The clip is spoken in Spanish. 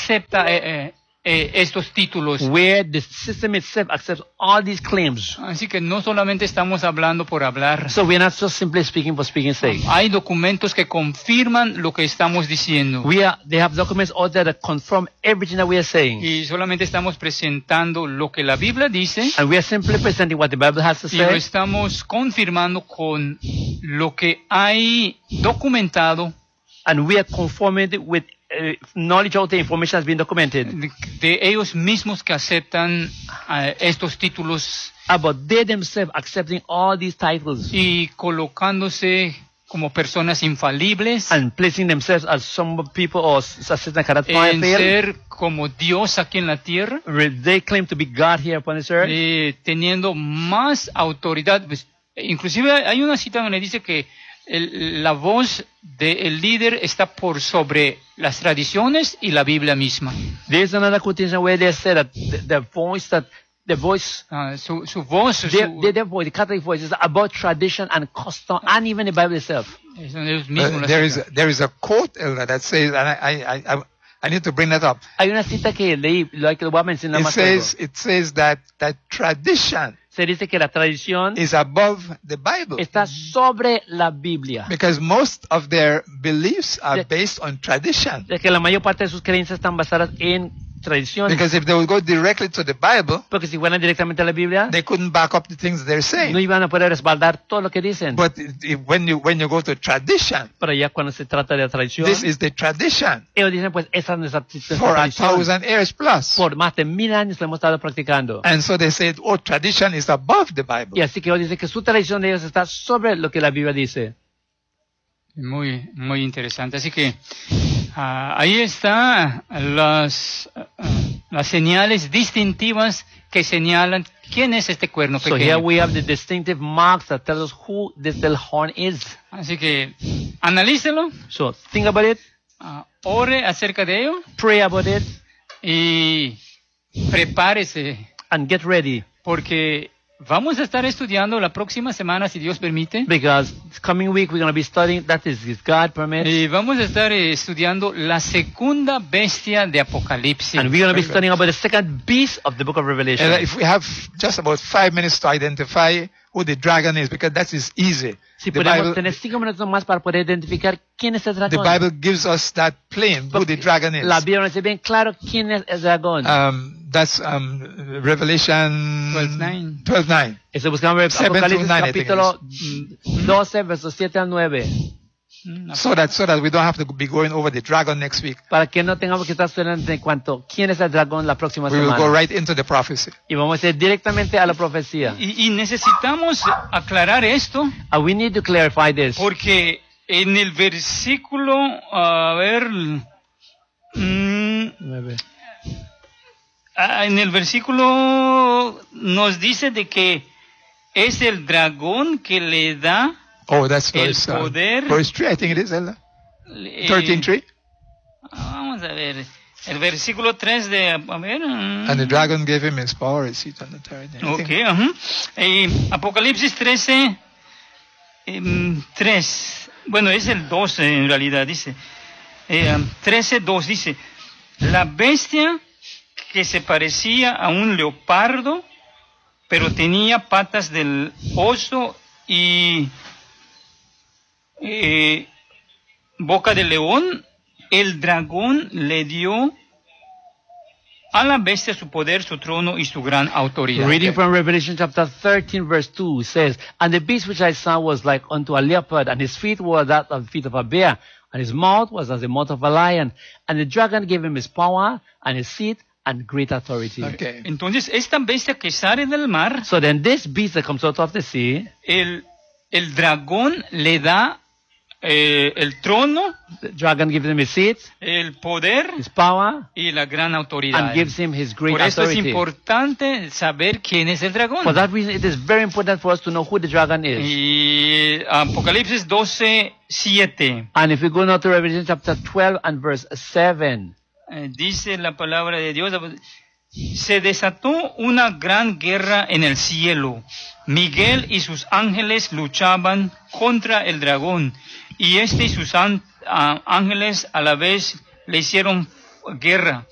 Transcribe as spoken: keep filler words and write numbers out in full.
acepta eh, eh, eh, estos títulos. Where the system itself accepts all these claims. Así que no solamente estamos hablando por hablar. So we're not just simply speaking for speaking sake. Hay documentos que confirman lo que estamos diciendo. We are, they have documents out there that confirm everything that we are saying. Y solamente estamos presentando lo que la Biblia dice. And we are simply presenting what the Bible has to Y lo say. estamos confirmando con lo que hay documentado. And we are conforming it with uh, knowledge out there, information has been documented. De, de ellos mismos que aceptan uh, estos títulos. About they themselves accepting all these titles. Y colocándose como personas infalibles. And placing themselves as some people or assistant that cannot En fail. ser como Dios aquí en la tierra. They claim to be God here upon this earth. Eh, teniendo más autoridad. Pues, inclusive hay una cita donde dice que el, la voz del líder está por sobre las tradiciones y la Biblia misma. There's another quotation where they said that the, the voice that the voice, uh, su, su voz, su, their, their, their voice, the Catholic voice is about tradition and custom, and even the Bible itself. Uh, there is there is a quote, Elder, that says, and I I I, I need to bring that up. Hay una cita que leí, lo que lo voy a mencionar It más says luego. it says that that tradition Se dice que la tradición is above the Bible. está sobre la Biblia. Because most of their beliefs are De- based on tradition. De que la mayor parte de sus creencias están basadas en tradición. Because if they would go directly to the Bible, Porque si fueran directamente a la Biblia, they couldn't back up the things they're no saying. iban a poder respaldar todo lo que dicen. But if, when you when you go to tradition, Pero ya cuando se trata de la tradición, this is the tradition ellos dicen, pues esa es nuestra, nuestra for a tradición. thousand years plus. Por más de mil años lo hemos estado practicando. And so they said, oh, tradition is above the Y Bible. así que ellos dicen que su tradición de ellos está sobre lo que la Biblia dice. Muy, muy interesante. Así que uh, ahí está las, uh, las señales distintivas que señalan quién es este cuerno So here pequeño. we have the distinctive marks that tell us who this little horn is. Así que analícelo, So think about it, uh, ore acerca de ello pray about it, y prepárese, and get ready. porque vamos a estar estudiando la próxima semana, si Dios permite. Because this coming week we're going to be studying, that is, if God permits, Y vamos a estar eh, estudiando la segunda bestia de Apocalipsis. and we're going to be studying about the second beast of the book of Revelation. And if we have just about five minutes to identify who the dragon is, because that is easy. Si The podemos Bible, tener cinco minutos más para poder identificar quién es el the dragón. Bible gives us that plain who the dragon is. La Biblia nos dice bien claro quién es el dragón. Um, that's um, Revelation twelve nine. twelve nine. Eso buscamos en seven to Apocalipsis nine, I think it capítulo mm, doce, versos siete al nueve. Mm, So that so that we don't have to be going over the dragon next week. Para que no tengamos que estar estudiando en cuanto quién es el dragón la próxima We will semana. go right into the prophecy. Y vamos a ir directamente a la profecía. Y, y necesitamos aclarar esto, And we need to clarify this. porque en el versículo, a ver, mm, Nueve. ah, en el versículo nos dice de que es el dragón que le da Oh, that's el verse, uh, poder. verse three, I think it is, Ella. eh, thirteen three. Vamos a ver, el versículo tres de, a ver. mm, And the dragon gave him his power, his seat on the throne. I Ok, think. ajá. Eh, Apocalipsis trece, em, tres. Bueno, es el doce en realidad, dice. Eh, trece, dos dice: la bestia que se parecía a un leopardo, pero tenía patas del oso y eh, boca de león, el dragón le dio a la bestia su poder, su trono y su gran autoridad. Reading from Revelation chapter thirteen, verse two says, And the beast which I saw was like unto a leopard, and his feet were that of the feet of a bear, and his mouth was as the mouth of a lion. And the dragon gave him his power, and his seat, and great authority. Okay. Entonces, esta bestia que sale del mar, So then this beast that comes out of the sea, el, el dragón le da eh, el trono, the dragon gives him his seat, el poder his power, y la gran autoridad. and gives him his great Por eso es authority. importante saber quién es el dragón. For that reason, it is very important for us to know who the dragon is. Y Apocalipsis doce, siete. And if we go now to Revelation chapter twelve and verse seven, Eh, dice la palabra de Dios, se desató una gran guerra en el cielo. Miguel y sus ángeles luchaban contra el dragón, y este y sus an- ah, ángeles a la vez le hicieron guerra.